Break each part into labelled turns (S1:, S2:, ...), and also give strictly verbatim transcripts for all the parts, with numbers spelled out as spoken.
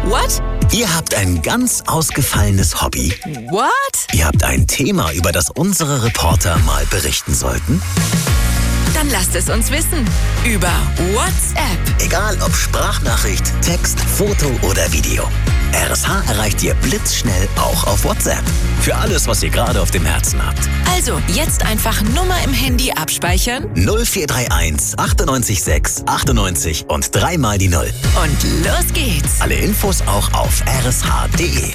S1: What?
S2: Ihr habt ein ganz ausgefallenes Hobby.
S1: What?
S2: Ihr habt ein Thema, über das unsere Reporter mal berichten sollten.
S1: Dann lasst es uns wissen. Über WhatsApp.
S2: Egal ob Sprachnachricht, Text, Foto oder Video. R S H erreicht ihr blitzschnell auch auf WhatsApp. Für alles, was ihr gerade auf dem Herzen habt.
S1: Also, jetzt einfach Nummer im Handy abspeichern.
S2: null vier drei eins achtundneunzig sechs achtundneunzig und dreimal die Null.
S1: Und los geht's.
S2: Alle Infos auch auf r s h punkt d e.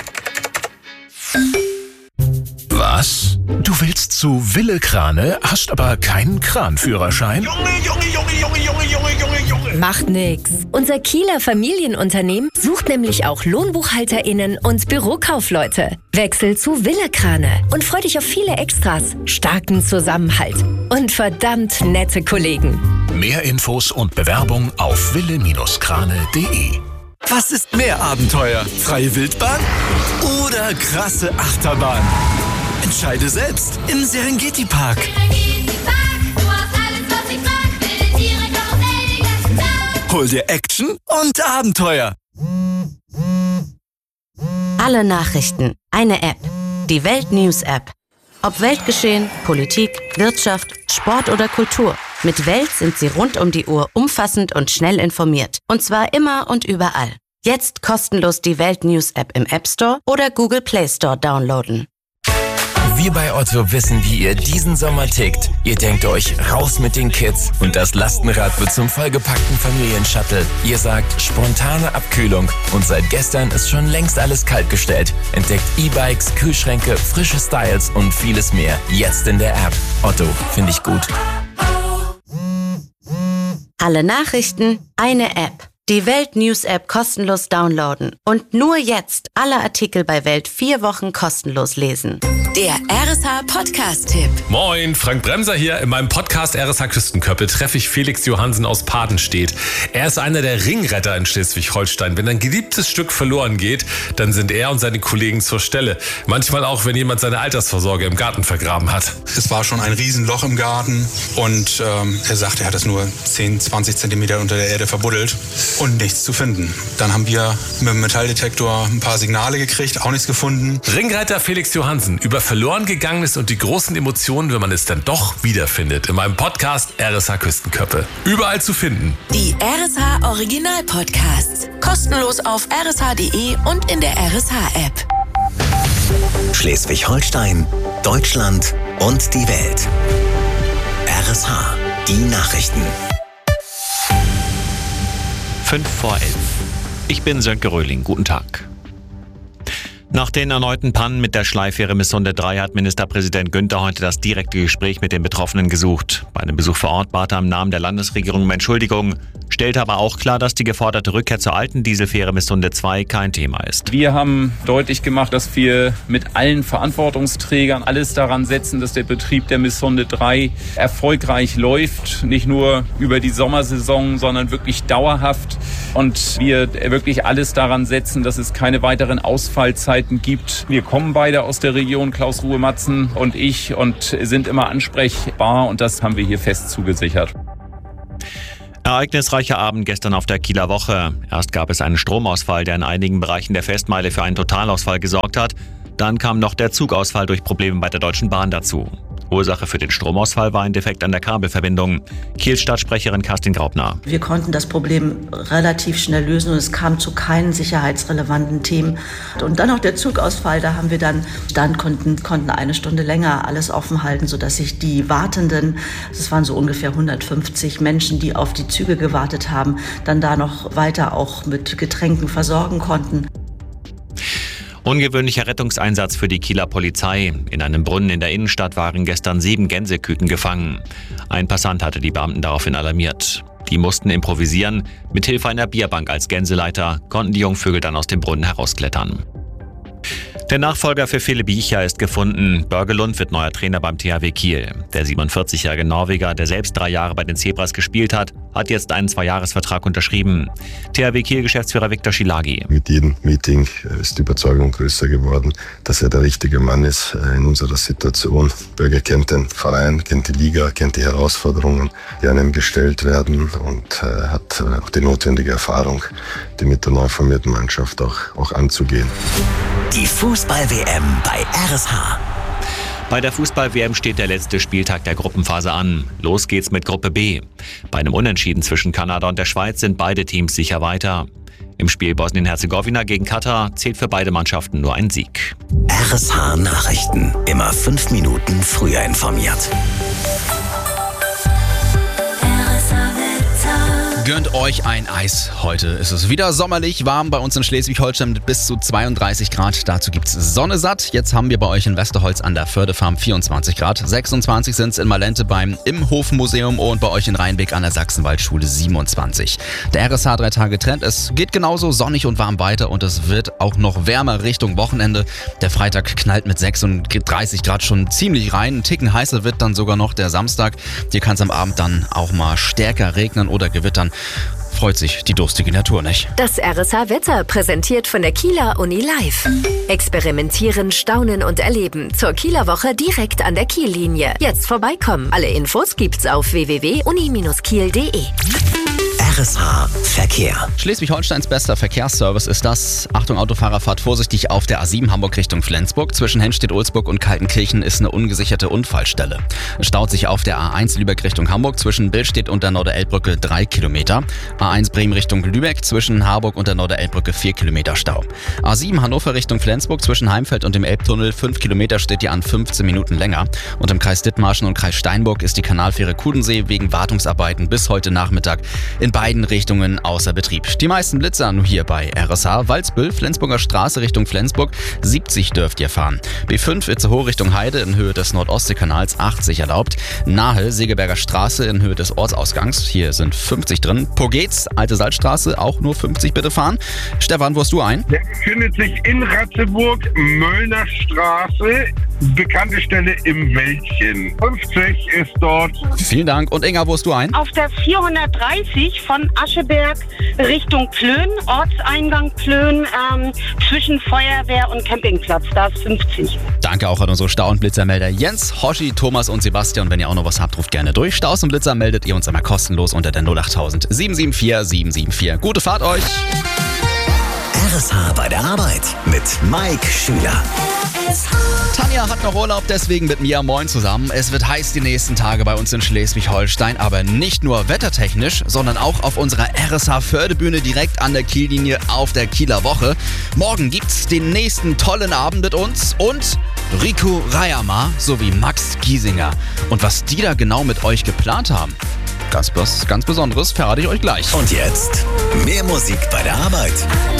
S3: Was? Du willst zu Wille Krane, hast aber keinen Kranführerschein?
S4: Junge, Junge, Junge, Junge, Junge, Junge, Junge, Junge.
S5: Macht nix. Unser Kieler Familienunternehmen sucht nämlich auch LohnbuchhalterInnen und Bürokaufleute. Wechsel zu Wille Krane und freu dich auf viele Extras, starken Zusammenhalt und verdammt nette Kollegen.
S3: Mehr Infos und Bewerbung auf wille Krane punkt d e.
S6: Was ist mehr Abenteuer? Freie Wildbahn oder krasse Achterbahn? Entscheide selbst im Serengeti Park. Hol dir Action und Abenteuer.
S7: Alle Nachrichten, eine App. Die Welt News App. Ob Weltgeschehen, Politik, Wirtschaft, Sport oder Kultur. Mit Welt sind Sie rund um die Uhr umfassend und schnell informiert. Und zwar immer und überall. Jetzt kostenlos die Welt News App im App Store oder Google Play Store downloaden.
S8: Wir bei Otto wissen, wie ihr diesen Sommer tickt. Ihr denkt euch, raus mit den Kids und das Lastenrad wird zum vollgepackten Familienshuttle. Ihr sagt, spontane Abkühlung und seit gestern ist schon längst alles kaltgestellt. Entdeckt E-Bikes, Kühlschränke, frische Styles und vieles mehr. Jetzt in der App. Otto, finde ich gut.
S7: Alle Nachrichten, eine App. Die Welt News App kostenlos downloaden. Und nur jetzt alle Artikel bei Welt vier Wochen kostenlos lesen.
S1: Der R S H Podcast-Tipp.
S9: Moin, Frank Bremser hier. In meinem Podcast R S H Küstenköppe treffe ich Felix Johansen aus Padenstedt. Er ist einer der Ringretter in Schleswig-Holstein. Wenn ein geliebtes Stück verloren geht, dann sind er und seine Kollegen zur Stelle. Manchmal auch, wenn jemand seine Altersvorsorge im Garten vergraben hat.
S10: Es war schon ein Riesenloch im Garten und ähm, er sagt, er hat es nur zehn, zwanzig Zentimeter unter der Erde verbuddelt und nichts zu finden. Dann haben wir mit dem Metalldetektor ein paar Signale gekriegt, auch nichts gefunden.
S9: Ringretter Felix Johansen über verloren gegangenes und die großen Emotionen, wenn man es dann doch wiederfindet. In meinem Podcast R S H Küstenköppe. Überall zu finden.
S1: Die R S H Original Podcasts. Kostenlos auf r s h punkt d e und in der R S H-App.
S2: Schleswig-Holstein, Deutschland und die Welt. R S H, die Nachrichten.
S11: Fünf vor elf. Ich bin Sönke Röhling. Guten Tag. Nach den erneuten Pannen mit der Schleifähre Misssunde drei hat Ministerpräsident Günther heute das direkte Gespräch mit den Betroffenen gesucht. Bei einem Besuch vor Ort bat er im Namen der Landesregierung um Entschuldigung, stellte aber auch klar, dass die geforderte Rückkehr zur alten Dieselfähre Misssunde zwei kein Thema ist.
S12: Wir haben deutlich gemacht, dass wir mit allen Verantwortungsträgern alles daran setzen, dass der Betrieb der Misssunde drei erfolgreich läuft. Nicht nur über die Sommersaison, sondern wirklich dauerhaft. Und wir wirklich alles daran setzen, dass es keine weiteren Ausfallzeiten gibt. Wir kommen beide aus der Region, Klaus Ruhe-Matzen und ich, und sind immer ansprechbar. Und das haben wir hier fest zugesichert.
S11: Ereignisreicher Abend gestern auf der Kieler Woche. Erst gab es einen Stromausfall, der in einigen Bereichen der Festmeile für einen Totalausfall gesorgt hat. Dann kam noch der Zugausfall durch Probleme bei der Deutschen Bahn dazu. Ursache für den Stromausfall war ein Defekt an der Kabelverbindung. Kiels Stadtsprecherin Kerstin Graupner.
S13: Wir konnten das Problem relativ schnell lösen und es kam zu keinen sicherheitsrelevanten Themen. Und dann noch der Zugausfall, da haben wir dann, dann konnten, konnten eine Stunde länger alles offen halten, sodass sich die Wartenden, das waren so ungefähr hundertfünfzig Menschen, die auf die Züge gewartet haben, dann da noch weiter auch mit Getränken versorgen konnten.
S11: Ungewöhnlicher Rettungseinsatz für die Kieler Polizei. In einem Brunnen in der Innenstadt waren gestern sieben Gänseküken gefangen. Ein Passant hatte die Beamten daraufhin alarmiert. Die mussten improvisieren. Mithilfe einer Bierbank als Gänseleiter konnten die Jungvögel dann aus dem Brunnen herausklettern. Der Nachfolger für Philipp Biecher ist gefunden. Börgelund wird neuer Trainer beim T H W Kiel. Der siebenundvierzigjährige Norweger, der selbst drei Jahre bei den Zebras gespielt hat, hat jetzt einen Zweijahresvertrag unterschrieben. T H W Kiel-Geschäftsführer Viktor Schilagi.
S14: Mit jedem Meeting ist die Überzeugung größer geworden, dass er der richtige Mann ist in unserer Situation. Börger kennt den Verein, kennt die Liga, kennt die Herausforderungen, die an ihm gestellt werden und äh, hat auch die notwendige Erfahrung, die mit der neu formierten Mannschaft auch, auch anzugehen.
S2: Die Fußball-W M bei R S H.
S11: Bei der Fußball-W M steht der letzte Spieltag der Gruppenphase an. Los geht's mit Gruppe B. Bei einem Unentschieden zwischen Kanada und der Schweiz sind beide Teams sicher weiter. Im Spiel Bosnien-Herzegowina gegen Katar zählt für beide Mannschaften nur ein Sieg.
S2: R S H Nachrichten. Immer fünf Minuten früher informiert.
S15: Gönnt euch ein Eis. Heute ist es wieder sommerlich warm bei uns in Schleswig-Holstein mit bis zu zweiunddreißig Grad. Dazu gibt's Sonne satt. Jetzt haben wir bei euch in Westerholz an der Fördefarm vierundzwanzig Grad. sechsundzwanzig sind's in Malente beim Im Hofmuseum und bei euch in Rheinbeck an der Sachsenwaldschule siebenundzwanzig. Der R S H drei Tage Trend. Es geht genauso sonnig und warm weiter und es wird auch noch wärmer Richtung Wochenende. Der Freitag knallt mit sechsunddreißig Grad schon ziemlich rein. Ein Ticken heißer wird dann sogar noch der Samstag. Hier kann's am Abend dann auch mal stärker regnen oder gewittern. Freut sich die durstige Natur nicht.
S5: Das R S H-Wetter präsentiert von der Kieler Uni Live. Experimentieren, staunen und erleben. Zur Kieler Woche direkt an der Kiellinie. Jetzt vorbeikommen. Alle Infos gibt's auf w w w punkt uni Bindestrich kiel punkt de.
S2: R S H Verkehr.
S15: Schleswig-Holsteins bester Verkehrsservice ist das. Achtung Autofahrer, fahrt vorsichtig auf der A sieben Hamburg Richtung Flensburg. Zwischen Henstedt-Ulzburg und Kaltenkirchen ist eine ungesicherte Unfallstelle. Es staut sich auf der A eins Lübeck Richtung Hamburg zwischen Billstedt und der Norderelbbrücke drei Kilometer. A eins Bremen Richtung Lübeck zwischen Harburg und der Norderelbbrücke vier Kilometer Stau. A sieben Hannover Richtung Flensburg zwischen Heimfeld und dem Elbtunnel fünf Kilometer steht die an fünfzehn Minuten länger. Und im Kreis Dithmarschen und Kreis Steinburg ist die Kanalfähre Kudensee wegen Wartungsarbeiten bis heute Nachmittag in beiden Richtungen außer Betrieb. Die meisten Blitzer nur hier bei R S H. Walsbüll, Flensburger Straße Richtung Flensburg, siebzig dürft ihr fahren. B fünf Itzehoe Richtung Heide in Höhe des Nordostseekanals, achtzig erlaubt. Nahe, Segeberger Straße in Höhe des Ortsausgangs, hier sind fünfzig drin. Pogetz, Alte Salzstraße, auch nur fünfzig bitte fahren. Stefan, wo hast du ein?
S4: Der befindet sich in Ratzeburg, Möllner Straße, bekannte Stelle im Wäldchen. fünfzig ist dort.
S15: Vielen Dank. Und Inga, wo hast du ein?
S16: Auf der vierhundertdreißig von Ascheberg Richtung Plön, Ortseingang Plön, ähm, zwischen Feuerwehr und Campingplatz, da ist fünfzig.
S15: Danke auch an unsere Stau- und Blitzermelder Jens, Hoschi, Thomas und Sebastian. Wenn ihr auch noch was habt, ruft gerne durch. Staus und Blitzer meldet ihr uns einmal kostenlos unter der null acht null null sieben sieben vier sieben sieben vier. Gute Fahrt euch!
S2: R S H bei der Arbeit mit Mike Schüler.
S15: Tanja hat noch Urlaub, deswegen mit mir moin zusammen. Es wird heiß die nächsten Tage bei uns in Schleswig-Holstein, aber nicht nur wettertechnisch, sondern auch auf unserer R S H-Fördebühne direkt an der Kiellinie auf der Kieler Woche. Morgen gibt's den nächsten tollen Abend mit uns und Rico Rayama sowie Max Giesinger. Und was die da genau mit euch geplant haben, ganz, ganz Besonderes, verrate ich euch gleich.
S2: Und jetzt mehr Musik bei der Arbeit.